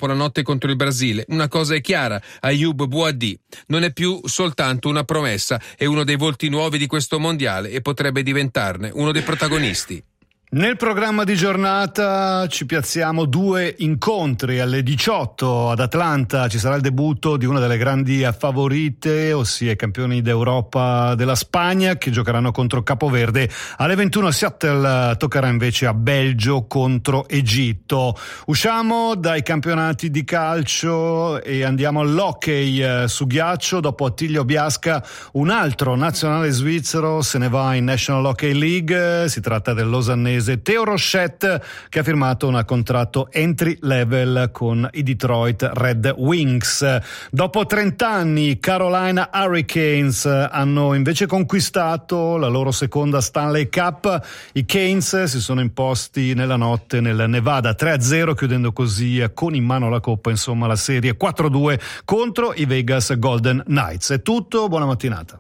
dopo la notte contro il Brasile. Una cosa è chiara, Ayoub Boadi non è più soltanto una promessa, è uno dei volti nuovi di questo mondiale e potrebbe diventarne uno dei protagonisti. Nel programma di giornata ci piazziamo 2 incontri. Alle 18 ad Atlanta ci sarà il debutto di una delle grandi favorite, ossia i campioni d'Europa della Spagna, che giocheranno contro Capoverde. Alle 21 a Seattle toccherà invece a Belgio contro Egitto. Usciamo dai campionati di calcio e andiamo all'hockey su ghiaccio. Dopo Attilio Biasca, un altro nazionale svizzero se ne va in National Hockey League. Si tratta del losannese Théo Rochette, che ha firmato un contratto entry level con i Detroit Red Wings. Dopo 30 anni Carolina Hurricanes hanno invece conquistato la loro seconda Stanley Cup. I Canes si sono imposti nella notte nel Nevada 3-0, chiudendo così con in mano la coppa, insomma la serie 4-2 contro i Vegas Golden Knights. È tutto, buona mattinata.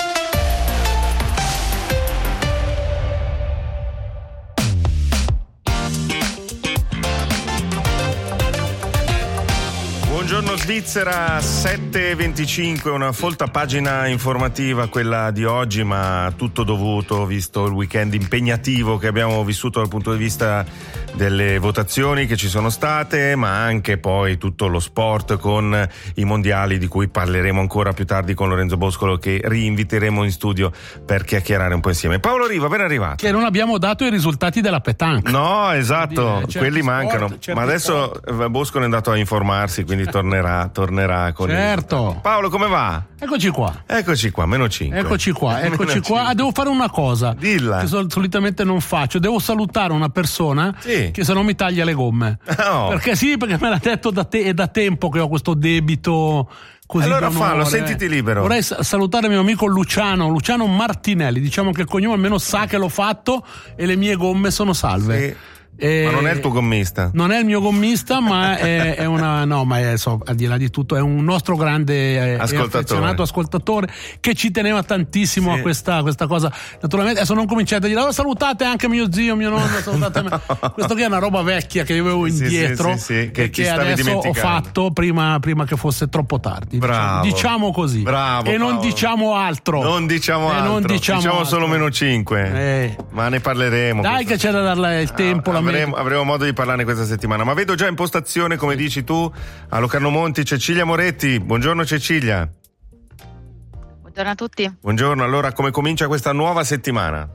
Buongiorno Svizzera, 7:25, una folta pagina informativa quella di oggi, ma tutto dovuto, visto il weekend impegnativo che abbiamo vissuto dal punto di vista delle votazioni che ci sono state, ma anche poi tutto lo sport con i mondiali, di cui parleremo ancora più tardi con Lorenzo Boscolo, che rinviteremo in studio per chiacchierare un po' insieme. Paolo Riva, ben arrivato. Che non abbiamo dato i risultati della petanque. No, esatto, quelli mancano, sport, ma adesso Boscolo è andato a informarsi, quindi tornerà con certo. Paolo, come va? Eccoci qua, meno 5. Eccoci qua. Devo fare una cosa. Dilla. Che solitamente non faccio. Devo salutare una persona che se no mi taglia le gomme. Oh. Perché me l'ha detto è da tempo che ho questo debito così. Allora d'onore. fallo, sentiti libero. Vorrei salutare il mio amico Luciano Martinelli. Diciamo che il cognome almeno sa che l'ho fatto e le mie gomme sono salve. Sì. Ma non è il tuo gommista? Non è il mio gommista, ma è una, no, ma è, al di là di tutto, è un nostro grande affezionato ascoltatore che ci teneva tantissimo a questa cosa. Naturalmente adesso non cominciate a dire salutate anche mio zio, mio nonno, salutate me. Questo qui è una roba vecchia che io avevo indietro, che adesso ho fatto prima che fosse troppo tardi. Bravo. Diciamo così. Bravo, e non Paolo. Diciamo altro. Non diciamo altro. Solo meno 5. Ma ne parleremo. Dai che c'è da darle il tempo. Avremo modo di parlarne questa settimana, ma vedo già in postazione, come dici tu, a Locarno Monti, Cecilia Moretti. Buongiorno Cecilia. Buongiorno a tutti. Buongiorno, allora come comincia questa nuova settimana?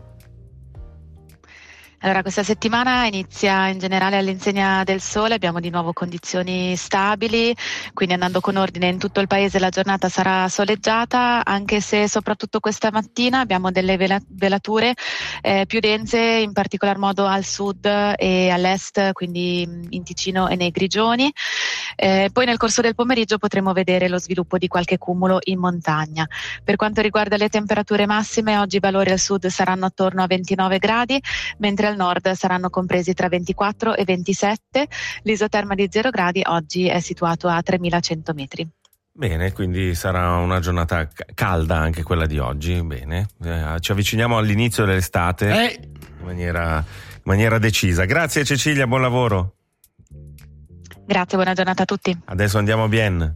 Allora, questa settimana inizia in generale all'insegna del sole, abbiamo di nuovo condizioni stabili, quindi andando con ordine in tutto il paese la giornata sarà soleggiata, anche se soprattutto questa mattina abbiamo delle velature più dense, in particolar modo al sud e all'est, quindi in Ticino e nei Grigioni. Poi nel corso del pomeriggio potremo vedere lo sviluppo di qualche cumulo in montagna. Per quanto riguarda le temperature massime, oggi i valori al sud saranno attorno a 29 gradi, mentre al nord saranno compresi tra 24 e 27. L'isoterma di 0 gradi oggi è situato a 3100 metri. Bene, quindi sarà una giornata calda anche quella di oggi. Bene, ci avviciniamo all'inizio dell'estate in maniera decisa. Grazie Cecilia, buon lavoro. Grazie, buona giornata a tutti. Adesso andiamo a Bienne.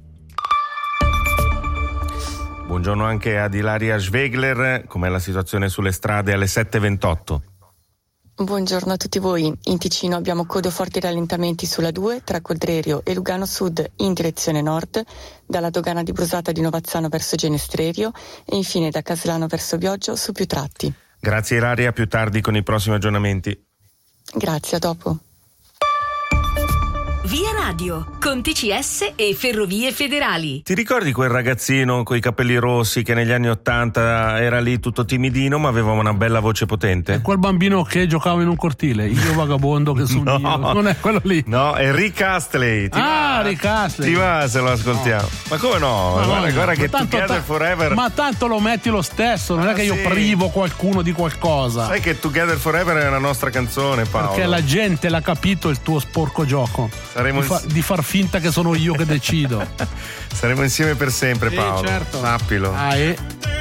Buongiorno anche ad Ilaria Schwegler. Com'è la situazione sulle strade alle 7:28? Buongiorno a tutti voi. In Ticino abbiamo code forti rallentamenti sulla 2 tra Codrerio e Lugano Sud in direzione nord, dalla dogana di Brusata di Novazzano verso Genestrerio e infine da Caslano verso Bioggio su più tratti. Grazie Ilaria, più tardi con i prossimi aggiornamenti. Grazie, a dopo. Via Radio, con TCS e Ferrovie Federali. Ti ricordi quel ragazzino coi capelli rossi che negli anni *80 era lì tutto timidino ma aveva una bella voce potente? È quel bambino che giocava in un cortile, io vagabondo che sono io. Non è quello lì. No, è Rick Astley. Rick Astley. Ti va se lo ascoltiamo. Ma come no? Guarda che Together Forever. Ma tanto lo metti lo stesso, non è che io privo qualcuno di qualcosa. Sai che Together Forever è una nostra canzone, Paolo. Perché la gente l'ha capito il tuo sporco gioco. Di far finta che sono io che decido. Saremo insieme per sempre, Paolo. Certo. Sappilo.